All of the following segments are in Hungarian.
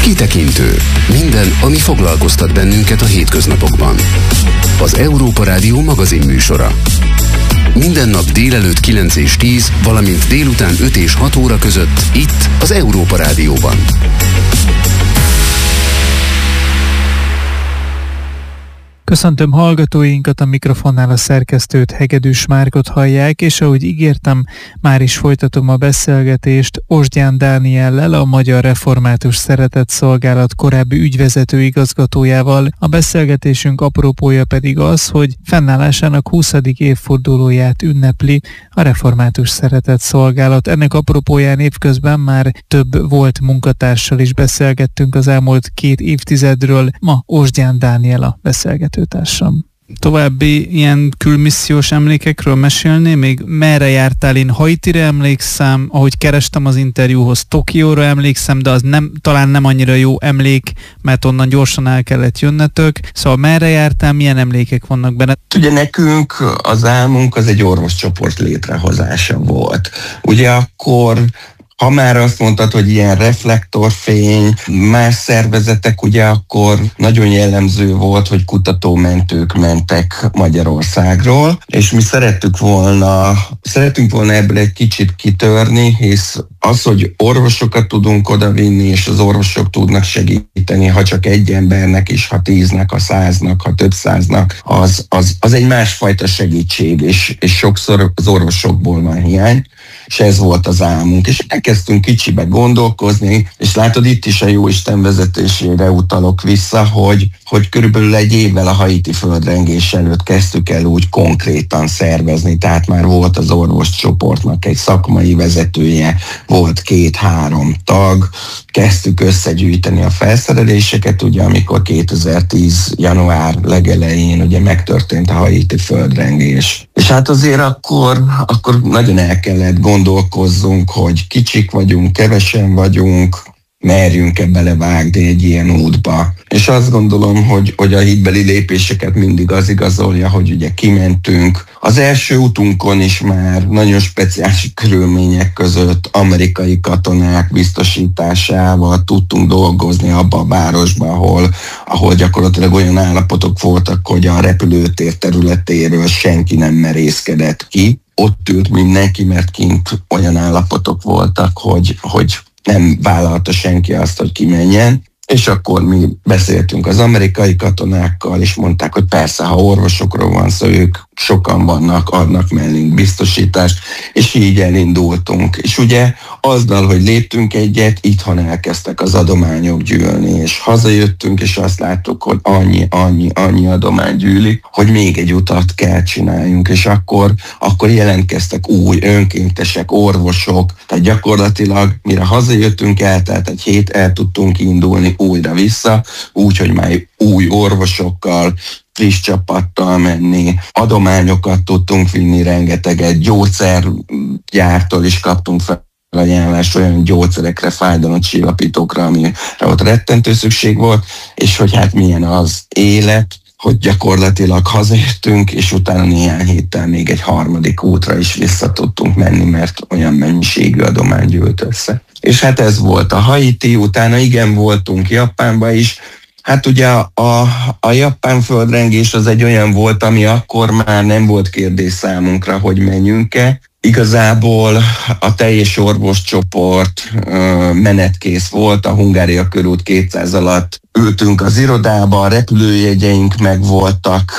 Kitekintő. Minden, ami foglalkoztat bennünket a hétköznapokban. Az Európa Rádió magazin műsora. Minden nap délelőtt 9 és 10, valamint délután 5 és 6 óra között itt az Európa Rádióban. Köszöntöm hallgatóinkat, a mikrofonnál a szerkesztőt, Hegedűs Márkot hallják, és ahogy ígértem, már is folytatom a beszélgetést Osgyán Dániellel, a Magyar Református Szeretetszolgálat korábbi ügyvezető igazgatójával. A beszélgetésünk apropója pedig az, hogy fennállásának 20. évfordulóját ünnepli a Református Szeretetszolgálat. Ennek apropóján évközben már több volt munkatársal is beszélgettünk az elmúlt 2 évtizedről. Ma Osgyán Dániel a beszélgető társam. További ilyen külmissziós emlékekről mesélni, még merre jártál? Én Haitira emlékszem, ahogy kerestem az interjúhoz, Tokióra emlékszem, de az talán nem annyira jó emlék, mert onnan gyorsan el kellett jönnetök. Szóval merre jártál, milyen emlékek vannak benne? Ugye nekünk az álmunk az egy orvoscsoport létrehozása volt. Ugye akkor, ha már azt mondtad, hogy ilyen reflektorfény, más szervezetek, ugye akkor nagyon jellemző volt, hogy kutatómentők mentek Magyarországról, és mi szerettünk volna ebből egy kicsit kitörni, hisz az, hogy orvosokat tudunk odavinni, és az orvosok tudnak segíteni, ha csak egy embernek is, ha 10-nek, ha 100-nak, ha több 100-nak, az egy másfajta segítség, és sokszor az orvosokból van hiány, és ez volt az álmunk. És elkezdtünk kicsibe gondolkozni, és látod, itt is a Jóisten vezetésére utalok vissza, hogy körülbelül egy évvel a haiti földrengés előtt kezdtük el úgy konkrétan szervezni, tehát már volt az orvoscsoportnak egy szakmai vezetője, volt 2-3 tag, kezdtük összegyűjteni a felszereléseket, ugye amikor 2010. január legelején ugye megtörtént a haiti földrengés. És hát azért akkor nagyon el kellett gondolkozzunk, hogy kicsik vagyunk, kevesen vagyunk, merjünk-e belevágni egy ilyen útba. És azt gondolom, hogy a hitbeli lépéseket mindig az igazolja, hogy ugye kimentünk. Az első útunkon is már nagyon speciális körülmények között amerikai katonák biztosításával tudtunk dolgozni abba a városba, ahol gyakorlatilag olyan állapotok voltak, hogy a repülőtér területéről senki nem merészkedett ki. Ott ült mindenki, mert kint olyan állapotok voltak, hogy nem vállalta senki azt, hogy kimenjen. És akkor mi beszéltünk az amerikai katonákkal, és mondták, hogy persze, ha orvosokról van szó, ők sokan vannak, adnak mellünk biztosítást, és így elindultunk. És ugye azzal, hogy léptünk egyet, itthon elkezdtek az adományok gyűlni, és hazajöttünk, és azt láttuk, hogy annyi adomány gyűlik, hogy még egy utat kell csináljunk, és akkor jelentkeztek új önkéntesek, orvosok, tehát gyakorlatilag mire hazajöttünk, eltelt egy hét, el tudtunk indulni újra vissza, úgyhogy már új orvosokkal, friss csapattal menni, adományokat tudtunk vinni rengeteget, gyógyszergyártól is kaptunk felajánlást olyan gyógyszerekre, fájdalomcsillapítókra, amire ott rettentő szükség volt, és hogy hát milyen az élet, hogy gyakorlatilag hazajöttünk, és utána néhány héttel még egy harmadik útra is vissza tudtunk menni, mert olyan mennyiségű adomány gyűlt össze. És hát ez volt a Haiti, utána igen, voltunk Japánba is. Hát ugye a japán földrengés az egy olyan volt, ami akkor már nem volt kérdés számunkra, hogy menjünk-e. Igazából a teljes orvoscsoport menetkész volt, a Hungária körút 200 alatt ültünk az irodába, a repülőjegyeink megvoltak,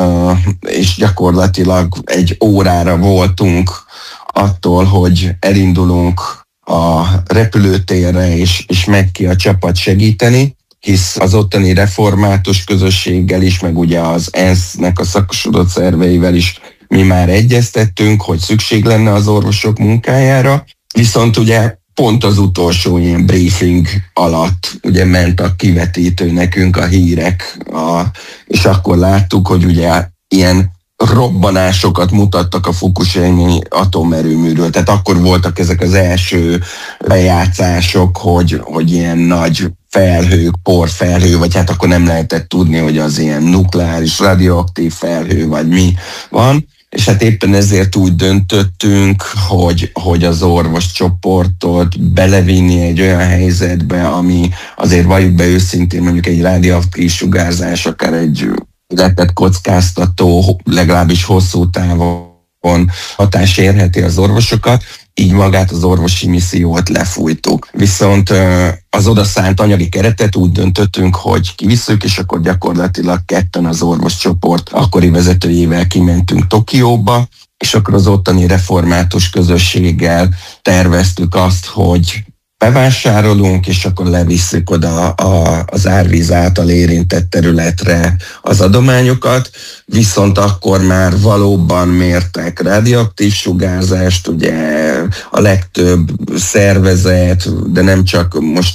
és gyakorlatilag egy órára voltunk attól, hogy elindulunk a repülőtérre, és megy ki a csapat segíteni, hisz az ottani református közösséggel is, meg ugye az ENSZ-nek a szakosodott szerveivel is mi már egyeztettünk, hogy szükség lenne az orvosok munkájára, viszont ugye pont az utolsó ilyen briefing alatt ugye ment a kivetítő nekünk a hírek, és akkor láttuk, hogy ugye ilyen robbanásokat mutattak a Fukushima atomerőműről. Tehát akkor voltak ezek az első bejátszások, hogy ilyen nagy felhők, porfelhő, vagy hát akkor nem lehetett tudni, hogy az ilyen nukleáris, radioaktív felhő, vagy mi van. és hát éppen ezért úgy döntöttünk, hogy az orvoscsoportot belevinni egy olyan helyzetbe, ami azért valljuk be őszintén, mondjuk egy rádióaktív sugárzás, akár egy életet kockáztató, legalábbis hosszú távon hatás érheti az orvosokat, így magát az orvosi missziót lefújtuk. Viszont az odaszánt anyagi keretet úgy döntöttünk, hogy kivisszük, és akkor gyakorlatilag ketten az orvoscsoport akkori vezetőjével kimentünk Tokióba, és akkor az ottani református közösséggel terveztük azt, hogy bevásárolunk, és akkor levisszük oda az árvíz által érintett területre az adományokat, viszont akkor már valóban mértek radioaktív sugárzást, ugye a legtöbb szervezet, de nem csak most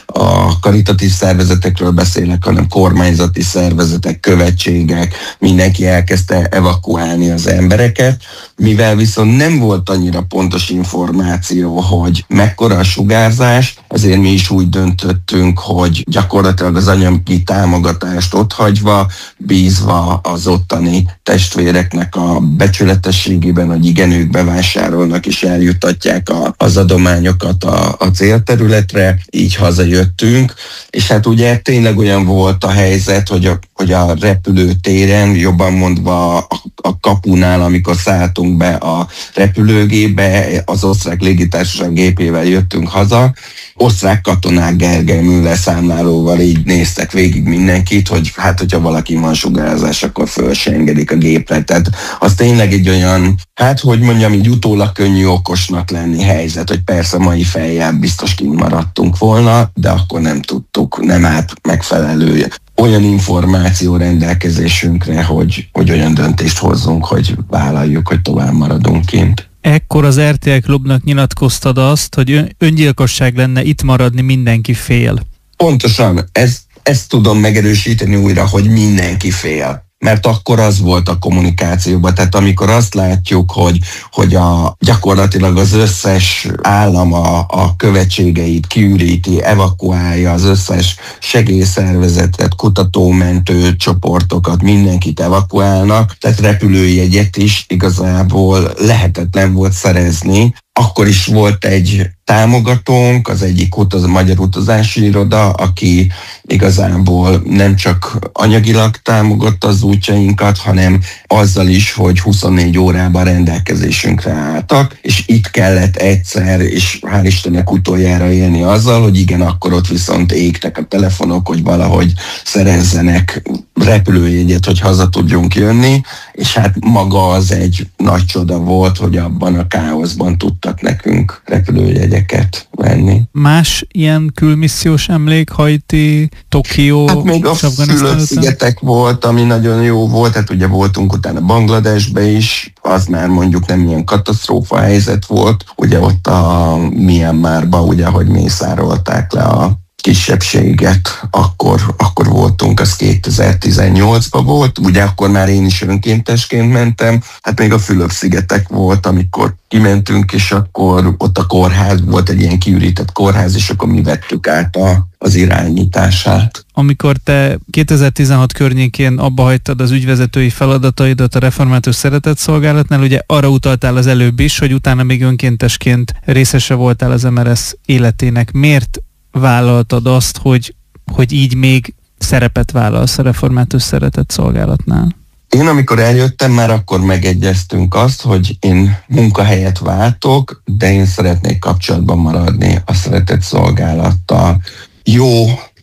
a karitatív szervezetekről beszélek, hanem kormányzati szervezetek, követségek, mindenki elkezdte evakuálni az embereket, mivel viszont nem volt annyira pontos információ, hogy mekkora a sugárzás, ezért mi is úgy döntöttünk, hogy gyakorlatilag az anyagi támogatást otthagyva, bízva az ottani testvéreknek a becsületességében, hogy igen, ők bevásárolnak és eljuttatják az adományokat a célterületre, így hazajöttünk, és hát ugye tényleg olyan volt a helyzet, hogy a repülőtéren, jobban mondva a kapunál, amikor szálltunk be a repülőgépbe, az osztrák légitársaság gépével jöttünk haza, osztrák katonák Gergely Müller számlálóval így néztek végig mindenkit, hogy hát, hogyha valaki van sugárzás, akkor föl se engedik a gépre. Tehát az tényleg egy olyan, hát hogy mondjam, így utólag könnyű okosnak lenni helyzet, hogy persze mai fejjel biztos kimaradtunk volna, de akkor nem tudtuk, nem állt megfelelő olyan információ rendelkezésünkre, hogy olyan döntést hozzunk, hogy vállaljuk, hogy tovább maradunk kint. Ekkor az RTL Klubnak nyilatkoztad azt, hogy öngyilkosság lenne itt maradni, mindenki fél. Pontosan, ezt tudom megerősíteni újra, hogy mindenki fél. Mert akkor az volt a kommunikációban, tehát amikor azt látjuk, hogy gyakorlatilag az összes állam a követségeit kiüríti, evakuálja, az összes segélyszervezetet, kutatómentő csoportokat, mindenkit evakuálnak, tehát repülőjegyet is igazából lehetetlen volt szerezni. Akkor is volt egy támogatónk, az egyik a Magyar Utazási Iroda, aki igazából nem csak anyagilag támogatta az útjainkat, hanem azzal is, hogy 24 órában rendelkezésünkre álltak, és itt kellett egyszer, és hál' Istennek utoljára élni azzal, hogy igen, akkor ott viszont égtek a telefonok, hogy valahogy szerezzenek repülőjegyet, hogy haza tudjunk jönni, és hát maga az egy nagy csoda volt, hogy abban a káoszban tudtak nekünk repülőjegyeket venni. Más ilyen külmissziós emlék, Haiti, Tokió, hát még a Fülöp-szigetek volt, ami nagyon jó volt, hát ugye voltunk utána Bangladesbe is, az már mondjuk nem ilyen katasztrófa helyzet volt, ugye ott a Myanmarba, ugye, hogy mészárolták le a kisebbséget, akkor voltunk, az 2018-ban volt, ugye akkor már én is önkéntesként mentem, hát még a Fülöp-szigetek volt, amikor kimentünk, és akkor ott a kórház, volt egy ilyen kiürített kórház, és akkor mi vettük át az irányítását. Amikor te 2016 környékén abba hagytad az ügyvezetői feladataidat a Református Szeretetszolgálatnál, ugye arra utaltál az előbb is, hogy utána még önkéntesként részese voltál az MRS életének. Miért vállaltad azt, hogy így még szerepet vállalsz a Református Szeretetszolgálatnál? Én amikor eljöttem, már akkor megegyeztünk azt, hogy én munkahelyet váltok, de én szeretnék kapcsolatban maradni a Szeretetszolgálattal. Jó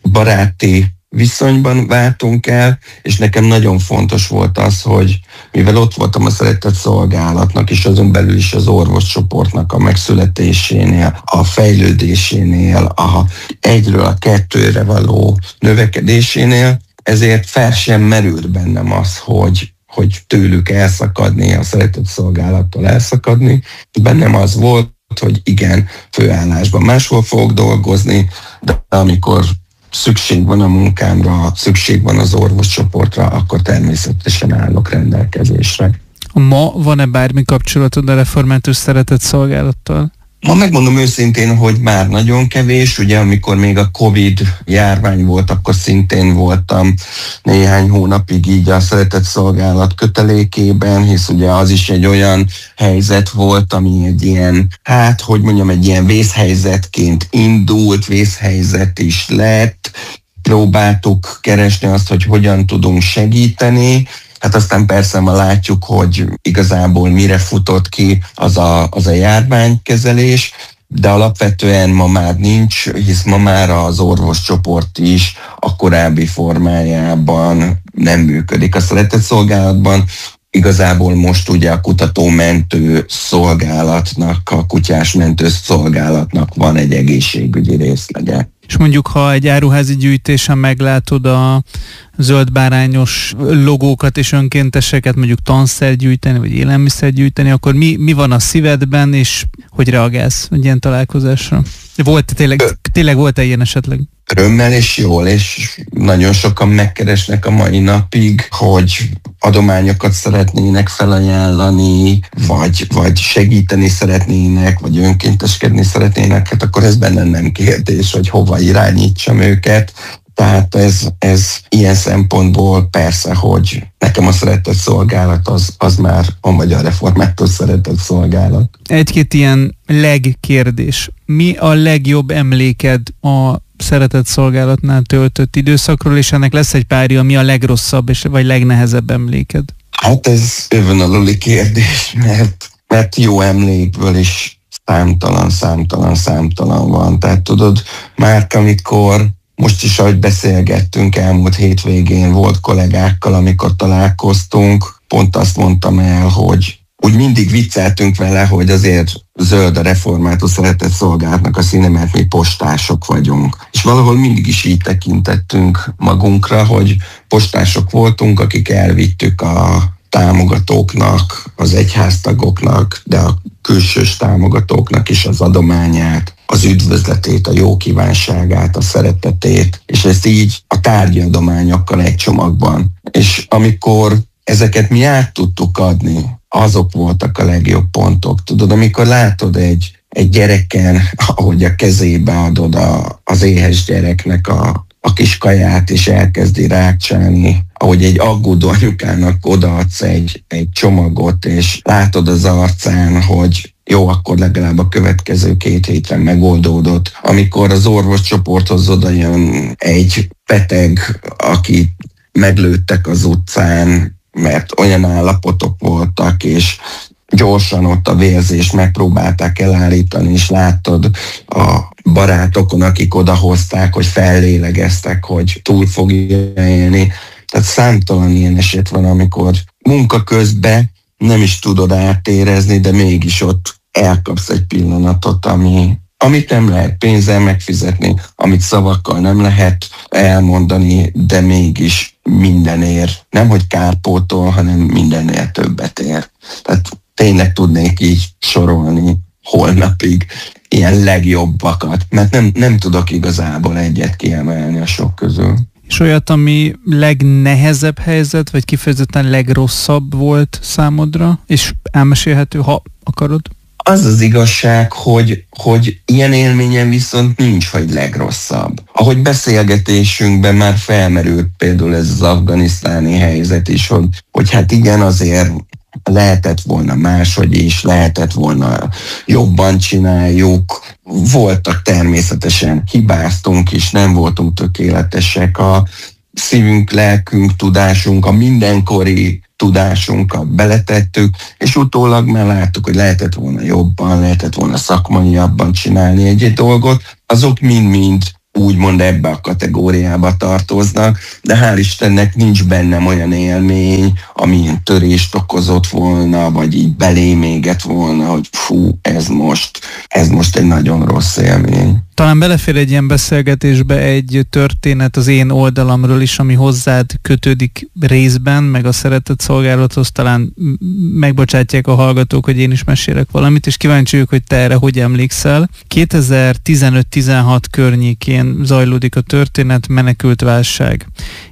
baráti viszonyban váltunk el, és nekem nagyon fontos volt az, hogy mivel ott voltam a Szeretetszolgálatnak, és azon belül is az orvoscsoportnak a megszületésénél, a fejlődésénél, a 1-ről a 2-re való növekedésénél, ezért fel sem merült bennem az, hogy tőlük elszakadni, a Szeretetszolgálattól elszakadni. Bennem az volt, hogy igen, főállásban máshol fogok dolgozni, de amikor szükség van a munkámra, szükség van az orvoscsoportra, akkor természetesen állok rendelkezésre. Ma van-e bármi kapcsolatod a Református Szeretetszolgálattal? Ma megmondom őszintén, hogy már nagyon kevés, ugye amikor még a Covid járvány volt, akkor szintén voltam néhány hónapig így a Szeretett Szolgálat kötelékében, hisz ugye az is egy olyan helyzet volt, ami egy ilyen, egy ilyen vészhelyzetként indult, vészhelyzet is lett. Próbáltuk keresni azt, hogy hogyan tudunk segíteni. Hát aztán persze ma látjuk, hogy igazából mire futott ki az a járványkezelés, de alapvetően ma már nincs, hisz ma már az orvoscsoport is a korábbi formájában nem működik. A Szeretett Szolgálatban igazából most ugye a kutató-mentő szolgálatnak, a kutyás mentő szolgálatnak van egy egészségügyi részlege. És mondjuk, ha egy áruházi gyűjtésen meglátod a zöldbárányos logókat és önkénteseket, mondjuk tanszer gyűjteni, vagy élelmiszer gyűjteni, akkor mi van a szívedben, és hogy reagálsz egy ilyen találkozásra? Tényleg volt-e ilyen esetleg? Örömmel és jól, és nagyon sokan megkeresnek a mai napig, hogy adományokat szeretnének felajánlani, vagy segíteni szeretnének, vagy önkénteskedni szeretnének, hát akkor ez bennem nem kérdés, hogy hova irányítsam őket. Tehát ez ilyen szempontból persze, hogy nekem a Szeretett Szolgálat az már a Magyar Református Szeretett Szolgálat. Egy-két ilyen legkérdés. Mi a legjobb emléked a Szeretett Szolgálatnál töltött időszakról, és ennek lesz egy párja, mi a legrosszabb vagy legnehezebb emléked? Hát ez övönaluli kérdés, mert jó emlékből is számtalan van. Tehát tudod, már amikor most is, ahogy beszélgettünk elmúlt hétvégén, volt kollégákkal, amikor találkoztunk, pont azt mondtam el, hogy úgy mindig vicceltünk vele, hogy azért zöld a Református Szeretett Szolgálatnak a színe, mert mi postások vagyunk. És valahol mindig is így tekintettünk magunkra, hogy postások voltunk, akik elvittük a támogatóknak, az egyháztagoknak, de a külsős támogatóknak is az adományát, az üdvözletét, a jó kívánságát, a szeretetét, és ezt így a tárgyi adományokkal egy csomagban. És amikor ezeket mi át tudtuk adni, azok voltak a legjobb pontok. Tudod, amikor látod egy gyereken, ahogy a kezébe adod az éhes gyereknek a kis kaját, és elkezdi rákcsálni, ahogy egy aggódó anyukának odaadsz egy csomagot, és látod az arcán, hogy jó, akkor legalább a következő 2 hétre megoldódott. Amikor az orvoscsoporthoz odajön egy beteg, akit meglőttek az utcán, mert olyan állapotok voltak, és gyorsan ott a vérzést megpróbálták elállítani, és láttad a barátokon, akik odahozták, hogy fellélegeztek, hogy túl fogja élni. Tehát számtalan ilyen eset van, amikor munka közben nem is tudod átérezni, de mégis ott elkapsz egy pillanatot, amit nem lehet pénzzel megfizetni, amit szavakkal nem lehet elmondani, de mégis mindenért, nem hogy kárpótol, hanem mindennél többet ér. Tehát tényleg tudnék így sorolni holnapig ilyen legjobbakat, mert nem tudok igazából egyet kiemelni a sok közül. És olyat, ami legnehezebb helyzet, vagy kifejezetten legrosszabb volt számodra, és elmesélhető, ha akarod? Az az igazság, hogy ilyen élményem viszont nincs, hogy legrosszabb. Ahogy beszélgetésünkben már felmerült például ez az afganisztáni helyzet is, hogy hát igen, azért lehetett volna máshogy is, lehetett volna jobban csináljuk. Voltak természetesen, hibáztunk is, nem voltunk tökéletesek. A szívünk, lelkünk, tudásunk, a mindenkori tudásunkat beletettük, és utólag már láttuk, hogy lehetett volna jobban, lehetett volna szakmaiabban csinálni egy dolgot. Azok mind-mind úgymond ebbe a kategóriába tartoznak, de hál' Istennek nincs bennem olyan élmény, ami ilyen törést okozott volna, vagy így belém égett volna, hogy fú, ez most egy nagyon rossz élmény. Talán belefér egy ilyen beszélgetésbe egy történet az én oldalamról is, ami hozzád kötődik részben, meg a Szeretett Szolgálathoz, talán megbocsátják a hallgatók, hogy én is mesélek valamit, és kíváncsi vagyok, hogy te erre hogy emlékszel. 2015-16 környékén zajlódik a történet, menekült válság.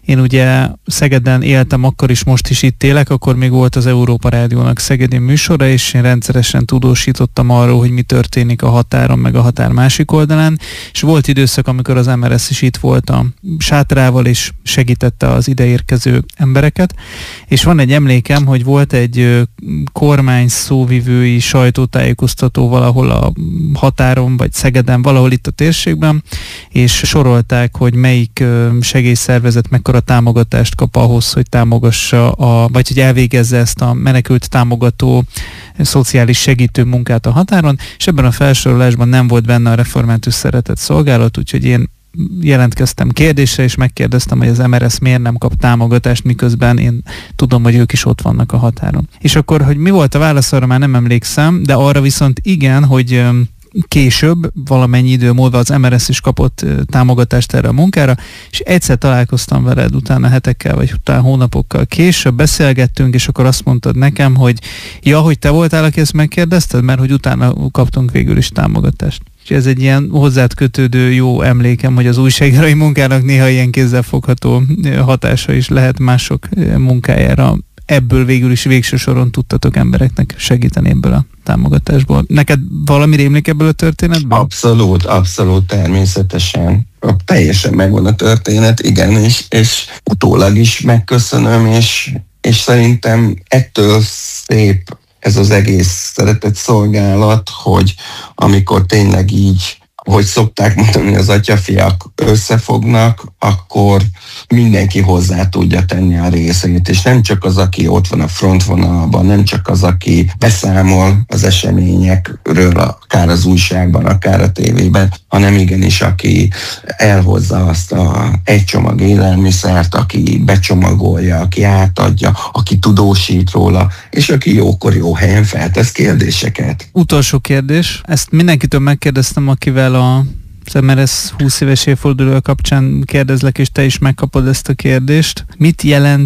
Én ugye Szegeden éltem, akkor is, most is itt élek, akkor még volt az Európa Rádiónak szegedi műsora, és én rendszeresen tudósítottam arról, hogy mi történik a határon, meg a határ másik oldalán, és volt időszak, amikor az MRS is itt volt a sátrával, és segítette az ideérkező embereket, és van egy emlékem, hogy volt egy kormány szóvivői sajtótájékoztató valahol a határon, vagy Szegeden, valahol itt a térségben, és sorolták, hogy melyik segélyszervezet mekkora támogatást kap ahhoz, hogy támogassa, vagy hogy elvégezze ezt a menekült támogató szociális segítő munkát a határon, és ebben a felsorolásban nem volt benne a Református Szeretett Szolgálat, úgyhogy én jelentkeztem kérdésre, és megkérdeztem, hogy az MRS miért nem kap támogatást, miközben én tudom, hogy ők is ott vannak a határon. És akkor, hogy mi volt a válasz, arra már nem emlékszem, de arra viszont igen, hogy később, valamennyi idő múlva az MRS is kapott támogatást erre a munkára, és egyszer találkoztam veled utána hetekkel, vagy utána hónapokkal később, beszélgettünk, és akkor azt mondtad nekem, hogy hogy te voltál, aki ezt megkérdezted, mert hogy utána kaptunk végül is támogatást. És ez egy ilyen hozzád kötődő jó emlékem, hogy az újságírói munkának néha ilyen kézzelfogható hatása is lehet mások munkájára. Ebből végül is végső soron tudtatok embereknek segíteni ebből a támogatásból. Neked valami rémlik ebből a történetből? Abszolút, természetesen. Teljesen megvan a történet, igen, és utólag is megköszönöm, és szerintem ettől szép ez az egész szeretett szolgálat, hogy amikor tényleg így, hogy szokták mondani, az atyafiak összefognak, akkor mindenki hozzá tudja tenni a részét, és nem csak az, aki ott van a frontvonalban, nem csak az, aki beszámol az eseményekről, akár az újságban, akár a tévében, hanem igenis, aki elhozza azt egy csomag élelmiszert, aki becsomagolja, aki átadja, aki tudósít róla, és aki jókor jó helyen feltesz kérdéseket. Utolsó kérdés. Ezt mindenkitől megkérdeztem, akivel az MRS 20 éves évforduló kapcsán kérdezlek, és te is megkapod ezt a kérdést. Mit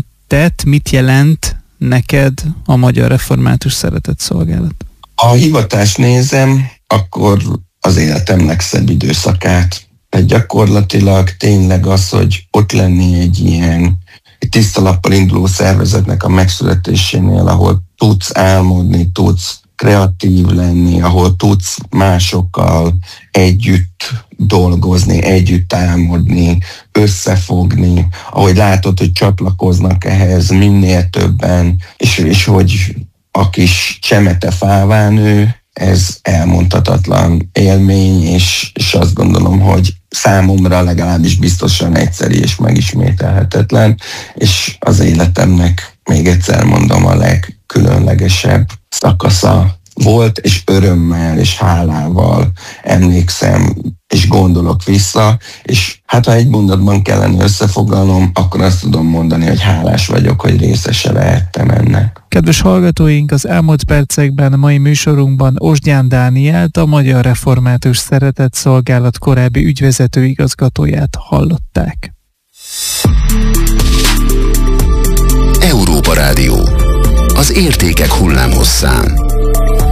jelent neked a Magyar Református Szeretett Szolgálat? Ha a hivatást nézem, akkor az életem legszebb időszakát. Gyakorlatilag tényleg az, hogy ott lenni egy tiszta lappal induló szervezetnek a megszületésénél, ahol tudsz álmodni, tudsz kreatív lenni, ahol tudsz másokkal együtt dolgozni, együtt álmodni, összefogni, ahogy látod, hogy csatlakoznak ehhez minél többen, és hogy a kis csemete fává nő, ez elmondhatatlan élmény, és azt gondolom, hogy számomra legalábbis biztosan egyszerű és megismételhetetlen, és az életemnek, még egyszer mondom, a legkülönlegesebb szakasza volt, és örömmel és hálával emlékszem, és gondolok vissza, és hát ha egy mondatban kellene összefoglalnom, akkor azt tudom mondani, hogy hálás vagyok, hogy részese lehettem ennek. Kedves hallgatóink, az elmúlt percekben a mai műsorunkban Osgyán Dánielt, a Magyar Református Szeretett Szolgálat korábbi ügyvezető igazgatóját hallották. Európa Rádió. Az értékek hullámhosszán.